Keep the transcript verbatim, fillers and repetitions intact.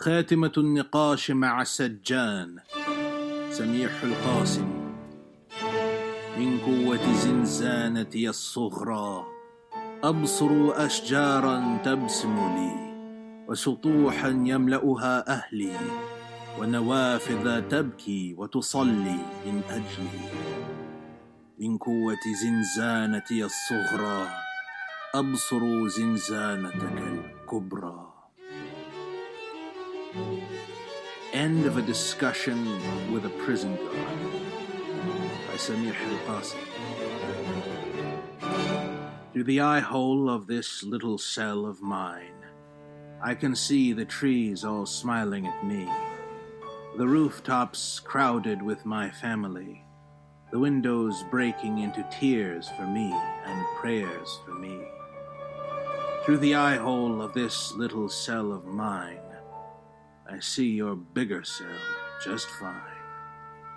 خاتمة النقاش مع سجان سميح القاسم. من قوة زنزانتي الصغرى أبصر أشجارا تبسم لي، وسطوحا يملأها أهلي، ونوافذ تبكي وتصلي من أجلي. من قوة زنزانتي الصغرى أبصر زنزانتك الكبرى. End of a discussion with a prison guard by Samih al-Qasim. Through the eye hole of this little cell of mine, I can see the trees all smiling at me, the rooftops crowded with my family, the windows breaking into tears for me and prayers for me. Through the eye hole of this little cell of mine, I see your bigger cell just fine.